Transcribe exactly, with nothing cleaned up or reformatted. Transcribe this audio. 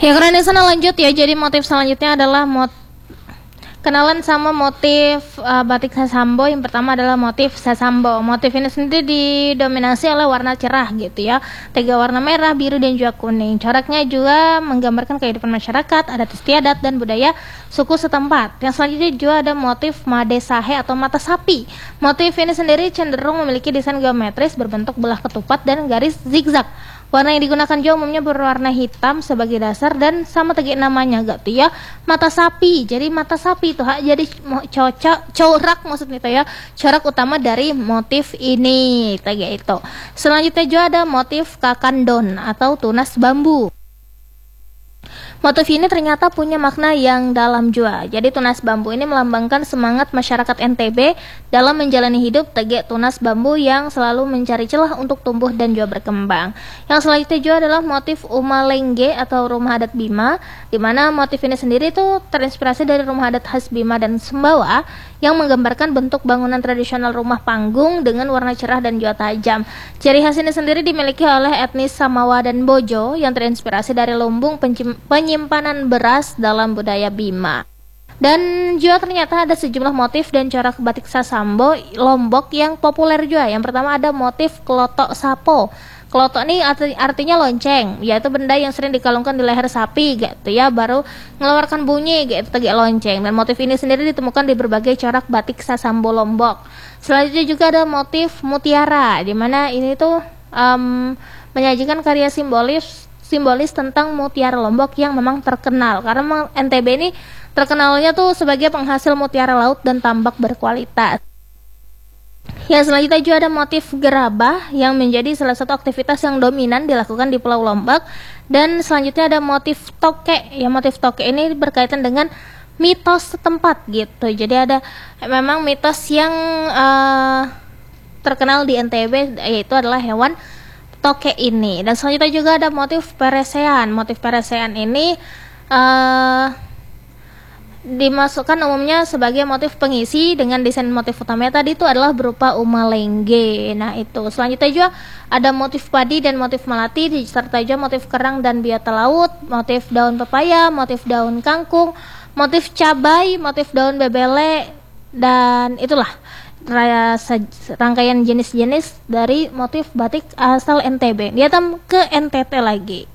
Ya, keren sana lanjut ya. Jadi motif selanjutnya adalah mot kenalan sama motif uh, batik Sasambo. Yang pertama adalah motif Sasambo. Motif ini sendiri didominasi oleh warna cerah gitu ya. Tiga warna merah, biru, dan juga kuning. Coraknya juga menggambarkan kehidupan masyarakat, adat istiadat, dan budaya suku setempat. Yang selanjutnya juga ada motif Made Sahe atau mata sapi. Motif ini sendiri cenderung memiliki desain geometris berbentuk belah ketupat dan garis zigzag. Warna yang digunakan juga umumnya berwarna hitam sebagai dasar dan sama tegak namanya gak tuh ya, mata sapi. Jadi mata sapi itu hak jadi cocok corak maksudnya itu ya, corak utama dari motif ini tegak itu. Selanjutnya juga ada motif kakandon atau tunas bambu. Motif ini ternyata punya makna yang dalam juga. Jadi tunas bambu ini melambangkan semangat masyarakat N T B dalam menjalani hidup tegak tunas bambu yang selalu mencari celah untuk tumbuh dan juga berkembang. Yang selanjutnya juga adalah motif Umalenge atau rumah adat Bima, di mana motif ini sendiri itu terinspirasi dari rumah adat khas Bima dan Sumbawa yang menggambarkan bentuk bangunan tradisional rumah panggung dengan warna cerah dan juga tajam. Ciri khas ini sendiri dimiliki oleh etnis Samawa dan Bojo yang terinspirasi dari lumbung penyimpanan beras dalam budaya Bima. Dan juga ternyata ada sejumlah motif dan corak batik Sasambo Lombok yang populer juga. Yang pertama ada motif Klotok Sapo. Klotok ini arti, artinya lonceng, yaitu benda yang sering dikalungkan di leher sapi gitu ya, baru mengeluarkan bunyi gitu tegak lonceng. Dan motif ini sendiri ditemukan di berbagai corak batik Sasambo Lombok. Selanjutnya juga ada motif mutiara, di mana ini tuh um, menyajikan karya simbolis simbolis tentang mutiara Lombok yang memang terkenal, karena N T B ini terkenalnya tuh sebagai penghasil mutiara laut dan tambak berkualitas. Ya, selanjutnya juga ada motif gerabah yang menjadi salah satu aktivitas yang dominan dilakukan di Pulau Lombok. Dan selanjutnya ada motif toke. Ya, motif toke ini berkaitan dengan mitos setempat gitu. Jadi ada memang mitos yang uh, terkenal di N T B, yaitu adalah hewan toke ini. Dan selanjutnya juga ada motif peresean. Motif peresean ini uh, dimasukkan umumnya sebagai motif pengisi dengan desain motif utamanya tadi itu adalah berupa umalenge. Nah itu selanjutnya juga ada motif padi dan motif melati, disertai juga motif kerang dan biota laut, motif daun pepaya, motif daun kangkung, motif cabai, motif daun bebele, dan itulah rangkaian jenis-jenis dari motif batik asal N T B. Dia tam ke N T T lagi.